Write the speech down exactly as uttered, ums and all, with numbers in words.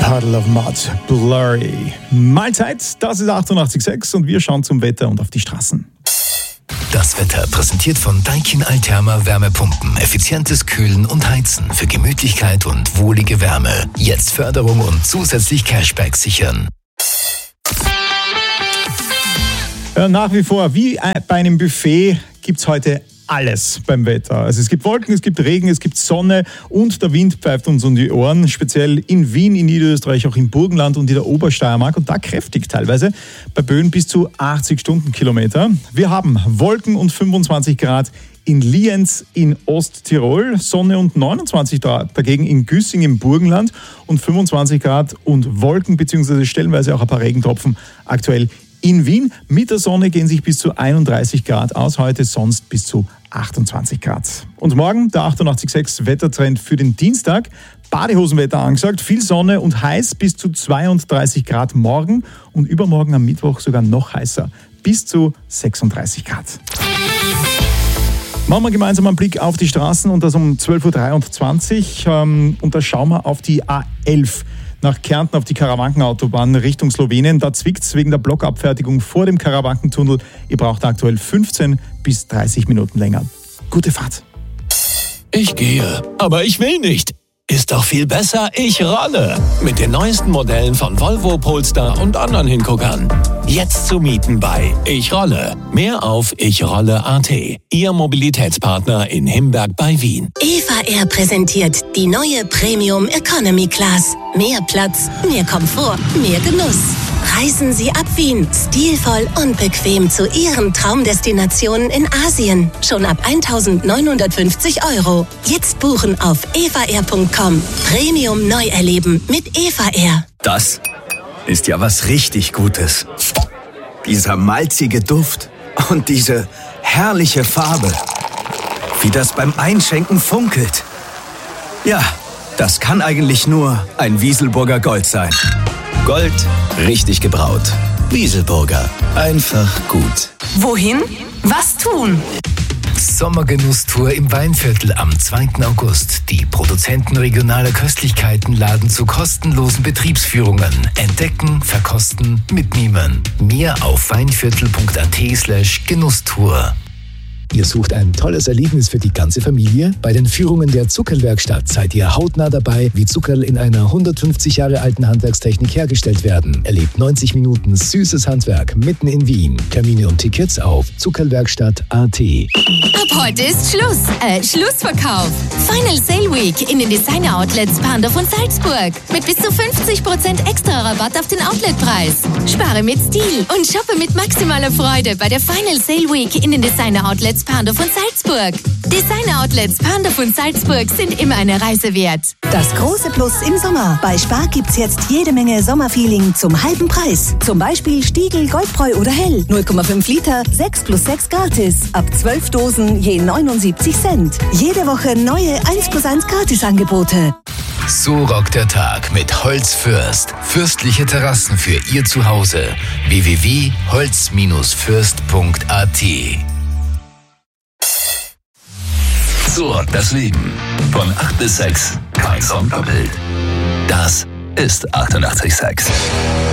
Puddle of Mud, Blurry. Mahlzeit, das ist achtundachtzig Komma sechs und wir schauen zum Wetter und auf die Straßen. Das Wetter präsentiert von Daikin Altherma Wärmepumpen. Effizientes Kühlen und Heizen für Gemütlichkeit und wohlige Wärme. Jetzt Förderung und zusätzlich Cashback sichern. Ja, nach wie vor, wie bei einem Buffet, gibt es heute alles beim Wetter. Also es gibt Wolken, es gibt Regen, es gibt Sonne und der Wind pfeift uns um die Ohren, speziell in Wien, in Niederösterreich, auch im Burgenland und in der Obersteiermark und da kräftig teilweise, bei Böen bis zu achtzig Stundenkilometer. Wir haben Wolken und fünfundzwanzig Grad in Lienz in Osttirol, Sonne und neunundzwanzig Grad dagegen in Güssing im Burgenland und fünfundzwanzig Grad und Wolken bzw. stellenweise auch ein paar Regentropfen aktuell in Wien. Mit der Sonne gehen sich bis zu einunddreißig Grad aus, heute sonst bis zu achtundzwanzig Grad. Und morgen der achtundachtzig Komma sechs Wettertrend für den Dienstag. Badehosenwetter angesagt, viel Sonne und heiß bis zu zweiunddreißig Grad morgen und übermorgen am Mittwoch sogar noch heißer, bis zu sechsunddreißig Grad. Machen wir gemeinsam einen Blick auf die Straßen und das um zwölf Uhr dreiundzwanzig und da schauen wir auf die A elf. Nach Kärnten auf die Karawankenautobahn Richtung Slowenien. Da zwickt es wegen der Blockabfertigung vor dem Karawankentunnel. Ihr braucht aktuell fünfzehn bis dreißig Minuten länger. Gute Fahrt. Ich gehe, aber ich will nicht. Ist doch viel besser, ich rolle. Mit den neuesten Modellen von Volvo, Polestar und anderen Hinguckern. Jetzt zu mieten bei Ich Rolle. Mehr auf ich rolle punkt a t. Ihr Mobilitätspartner in Himberg bei Wien. Eva Air präsentiert die neue Premium Economy Class. Mehr Platz, mehr Komfort, mehr Genuss. Reisen Sie ab Wien, stilvoll und bequem zu Ihren Traumdestinationen in Asien. Schon ab eintausendneunhundertfünfzig Euro. Jetzt buchen auf eva air punkt com. Premium neu erleben mit Eva Air. Das ist ja was richtig Gutes. Dieser malzige Duft und diese herrliche Farbe. Wie das beim Einschenken funkelt. Ja, das kann eigentlich nur ein Wieselburger Gold sein. Gold, richtig gebraut. Wieselburger, einfach gut. Wohin? Was tun? Sommergenusstour im Weinviertel am zweiten August. Die Produzenten regionaler Köstlichkeiten laden zu kostenlosen Betriebsführungen. Entdecken, verkosten, mitnehmen. Mehr auf weinviertel punkt a t slash Genusstour. Ihr sucht ein tolles Erlebnis für die ganze Familie? Bei den Führungen der Zuckerlwerkstatt seid ihr hautnah dabei, wie Zuckerl in einer hundertfünfzig Jahre alten Handwerkstechnik hergestellt werden. Erlebt neunzig Minuten süßes Handwerk mitten in Wien. Termine und Tickets auf zuckerlwerkstatt punkt a t. Ab heute ist Schluss. Äh, Schlussverkauf. Final Sale Week in den Designer Outlets Pandorf und Salzburg. Mit bis zu fünfzig Prozent extra Rabatt auf den Outletpreis. Spare mit Stil und shoppe mit maximaler Freude bei der Final Sale Week in den Designer Outlets Pandorf und Salzburg. Designer Outlets Pandorf und Salzburg sind immer eine Reise wert. Das große Plus im Sommer. Bei Spar gibt's jetzt jede Menge Sommerfeeling zum halben Preis. Zum Beispiel Stiegel, Goldbräu oder Hell. null Komma fünf Liter, sechs plus sechs gratis. Ab zwölf Dosen je neunundsiebzig Cent. Jede Woche neue eins plus eins Gratisangebote. So rockt der Tag mit Holz Fürst. Fürstliche Terrassen für Ihr Zuhause. w w w punkt holz fürst punkt a t. So rockt das Leben. Von acht bis sechs, kein Song doppelt. Das ist achtundachtzig Komma sechs.